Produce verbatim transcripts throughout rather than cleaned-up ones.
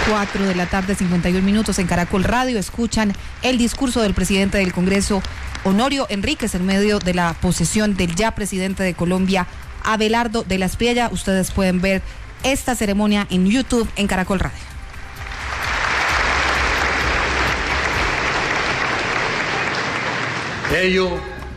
cuatro de la tarde, cincuenta y un minutos en Caracol Radio. Escuchan el discurso del presidente del Congreso, Honorio Enríquez, en medio de la posesión del ya presidente de Colombia, Abelardo de la Espriella. Ustedes pueden ver esta ceremonia en YouTube en Caracol Radio. Ello,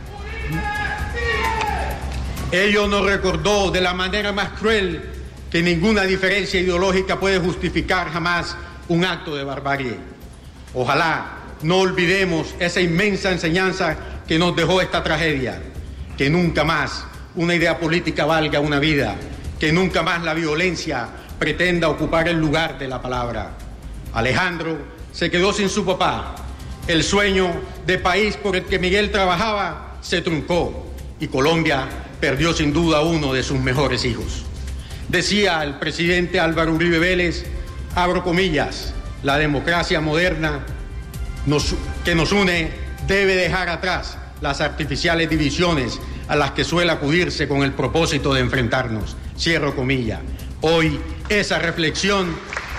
ello nos recordó de la manera más cruel que ninguna diferencia ideológica puede justificar jamás un acto de barbarie. Ojalá no olvidemos esa inmensa enseñanza que nos dejó esta tragedia, que nunca más una idea política valga una vida, que nunca más la violencia pretenda ocupar el lugar de la palabra. Alejandro se quedó sin su papá. El sueño de país por el que Miguel trabajaba se truncó y Colombia perdió sin duda uno de sus mejores hijos. Decía el presidente Álvaro Uribe Vélez, abro comillas, la democracia moderna nos, que nos une debe dejar atrás las artificiales divisiones a las que suele acudirse con el propósito de enfrentarnos. Cierro comillas. Hoy esa reflexión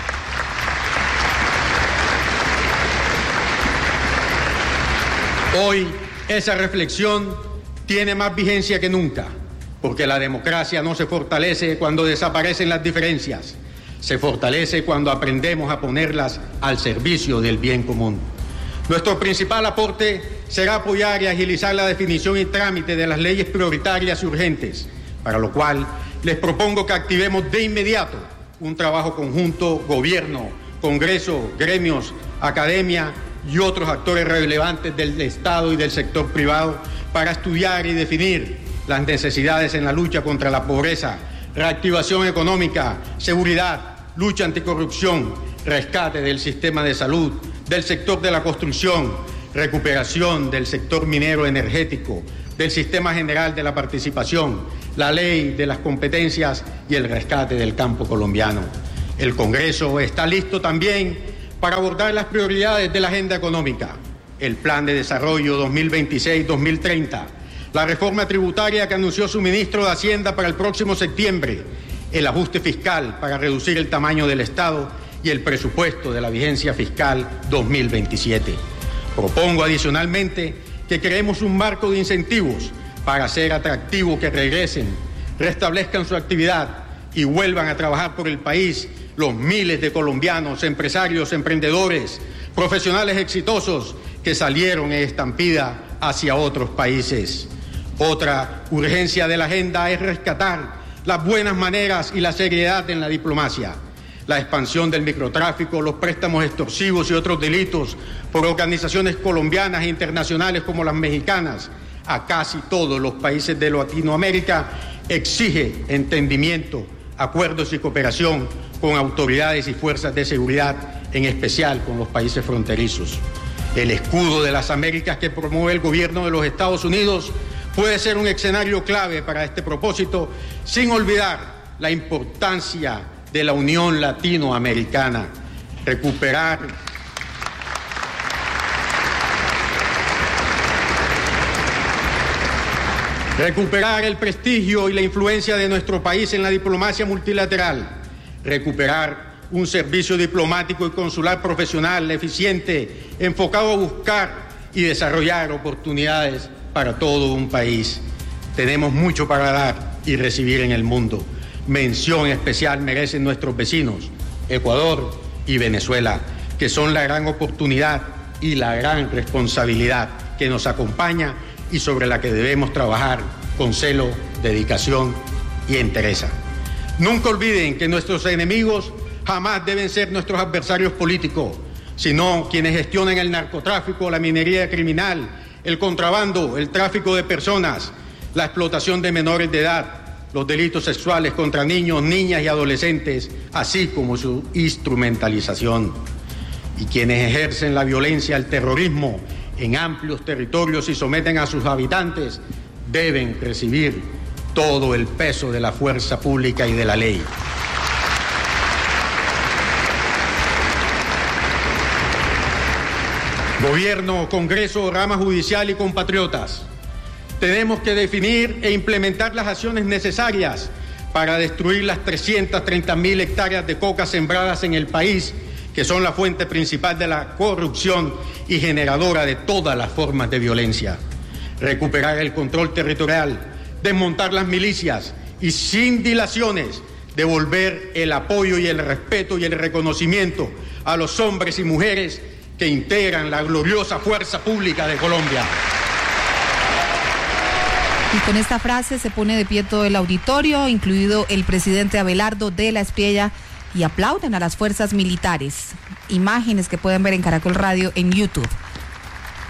Hoy esa reflexión tiene más vigencia que nunca, porque la democracia no se fortalece cuando desaparecen las diferencias, se fortalece cuando aprendemos a ponerlas al servicio del bien común. Nuestro principal aporte será apoyar y agilizar la definición y trámite de las leyes prioritarias y urgentes, para lo cual les propongo que activemos de inmediato un trabajo conjunto, gobierno, Congreso, gremios, academia y otros actores relevantes del Estado y del sector privado para estudiar y definir las necesidades en la lucha contra la pobreza, reactivación económica, seguridad, lucha anticorrupción, rescate del sistema de salud, del sector de la construcción, recuperación del sector minero energético, del sistema general de la participación, la ley de las competencias y el rescate del campo colombiano. El Congreso está listo también para abordar las prioridades de la agenda económica, el Plan de Desarrollo dos mil veintiséis dos mil treinta, la reforma tributaria que anunció su ministro de Hacienda para el próximo septiembre, el ajuste fiscal para reducir el tamaño del Estado y el presupuesto de la vigencia fiscal dos mil veintisiete. Propongo adicionalmente que creemos un marco de incentivos para hacer atractivo que regresen, restablezcan su actividad y vuelvan a trabajar por el país los miles de colombianos, empresarios, emprendedores, profesionales exitosos que salieron en estampida hacia otros países. Otra urgencia de la agenda es rescatar las buenas maneras y la seriedad en la diplomacia. La expansión del microtráfico, los préstamos extorsivos y otros delitos por organizaciones colombianas e internacionales como las mexicanas a casi todos los países de Latinoamérica exige entendimiento, acuerdos y cooperación con autoridades y fuerzas de seguridad, en especial con los países fronterizos. El escudo de las Américas que promueve el gobierno de los Estados Unidos puede ser un escenario clave para este propósito, sin olvidar la importancia de la Unión Latinoamericana. Recuperar Recuperar el prestigio y la influencia de nuestro país en la diplomacia multilateral. Recuperar un servicio diplomático y consular profesional, eficiente, enfocado a buscar y desarrollar oportunidades para todo un país. Tenemos mucho para dar y recibir en el mundo. Mención especial merecen nuestros vecinos, Ecuador y Venezuela, que son la gran oportunidad y la gran responsabilidad que nos acompaña y sobre la que debemos trabajar con celo, dedicación y entereza. Nunca olviden que nuestros enemigos jamás deben ser nuestros adversarios políticos, sino quienes gestionan el narcotráfico, la minería criminal, el contrabando, el tráfico de personas, la explotación de menores de edad, los delitos sexuales contra niños, niñas y adolescentes, así como su instrumentalización. Y quienes ejercen la violencia, el terrorismo en amplios territorios y someten a sus habitantes, deben recibir todo el peso de la fuerza pública y de la ley. Gobierno, Congreso, rama judicial y compatriotas, tenemos que definir e implementar las acciones necesarias para destruir las trescientas treinta mil hectáreas de coca sembradas en el país que son la fuente principal de la corrupción y generadora de todas las formas de violencia. Recuperar el control territorial, desmontar las milicias y sin dilaciones devolver el apoyo y el respeto y el reconocimiento a los hombres y mujeres que integran la gloriosa fuerza pública de Colombia. Y con esta frase se pone de pie todo el auditorio, incluido el presidente Abelardo de la Espriella, y aplauden a las fuerzas militares. Imágenes que pueden ver en Caracol Radio en YouTube.